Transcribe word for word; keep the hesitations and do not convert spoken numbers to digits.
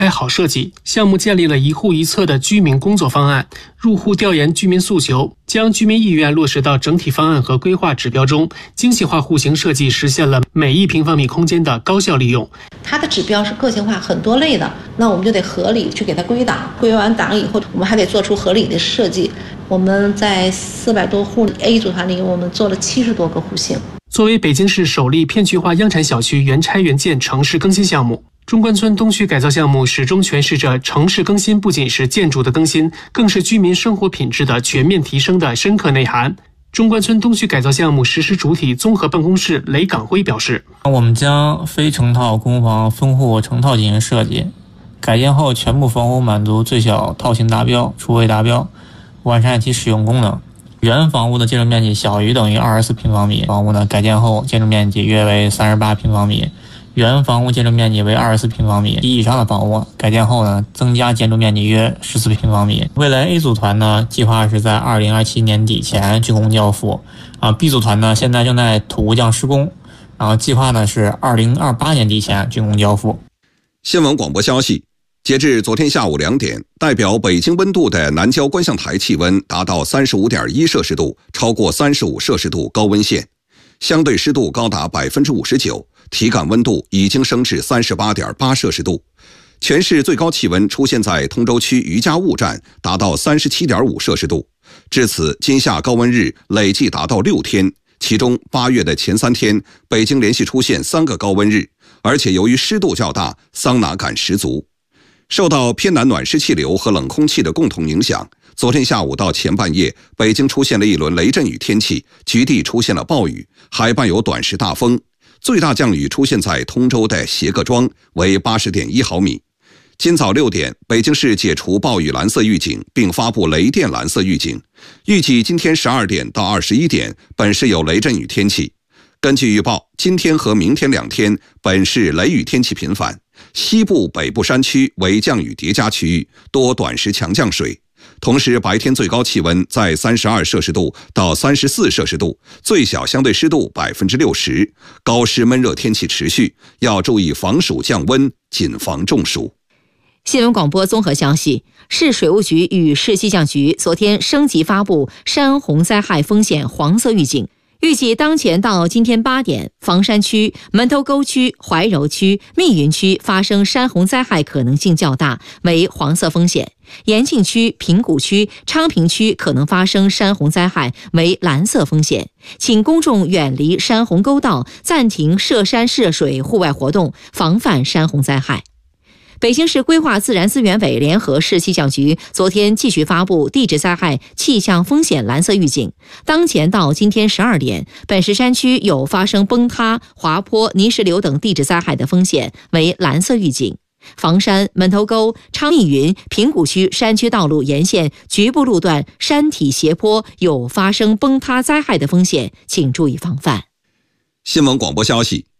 该好设计。项目建立了一户一策的居民工作方案，入户调研居民诉求，将居民意愿落实到整体方案和规划指标中，精细化户型设计实现了每一平方米空间的高效利用。 它的指标是个性化很多类的，那我们就得合理去给它归档，归完档以后，我们还得做出合理的设计。我们在四百多户 A 组团里，我们做了七十多个户型。 作为北京市首例片区化央产小区原拆原建城市更新项目，中关村东区改造项目始终诠释着城市更新不仅是建筑的更新，更是居民生活品质的全面提升的深刻内涵。中关村东区改造项目实施主体综合办公室雷岗辉表示， 我们将非成套公房分户成套进行设计，改建后全部房屋满足最小套型达标、厨卫达标，完善其使用功能。原房屋的建筑面积小于等于二十四平方米，房屋呢改建后建筑面积约为三十八平方米，原房屋建筑面积为二十四平方米，及以上的房屋改建后呢增加建筑面积约十四平方米。未来 A 组团呢计划是在二零二七年底前竣工交付，啊 B 组团呢现在正在土木匠施工，然后计划呢是二零二八年底前竣工交付。 新闻广播消息，截至昨天下午两点，代表北京温度的南郊观象台气温达到 三十五点一摄氏度，超过三十五摄氏度高温线，相对湿度高达 百分之五十九， 体感温度已经升至 三十八点八摄氏度。全市最高气温出现在通州区余家坞站，达到 三十七点五摄氏度。至此，今夏高温日累计达到六天，其中八月的前三天，北京连续出现三个高温日，而且由于湿度较大，桑拿感十足。受到偏南暖湿气流和冷空气的共同影响，昨天下午到前半夜，北京出现了一轮雷阵雨天气，局地出现了暴雨，还伴有短时大风。最大降雨出现在通州的协各庄，为 八十点一毫米。今早六点，北京市解除暴雨蓝色预警，并发布雷电蓝色预警。预计今天十二点到二十一点，本市有雷阵雨天气。根据预报，今天和明天两天，本市雷雨天气频繁。西部、北部山区为降雨叠加区域，多短时强降水。同时，白天最高气温在三十二摄氏度到三十四摄氏度，最小相对湿度 百分之六十， 高湿闷热天气持续，要注意防暑降温，谨防中暑。 新闻广播综合消息，市水务局与市气象局昨天升级发布山洪灾害风险黄色预警。预计当前到今天八点，房山区、门头沟区、怀柔区、密云区发生山洪灾害可能性较大，为黄色风险；延庆区、平谷区、昌平区可能发生山洪灾害，为蓝色风险。请公众远离山洪沟道，暂停涉山涉水户外活动，防范山洪灾害。北京市规划自然资源委联合市气象局昨天继续发布地质灾害气象风险蓝色预警。当前到今天十二点，本市山区有发生崩塌、滑坡、泥石流等地质灾害的风险，为蓝色预警。房山、门头沟、昌密云、平谷区山区道路沿线局部路段山体斜坡有发生崩塌灾害的风险，请注意防范。 新闻广播消息，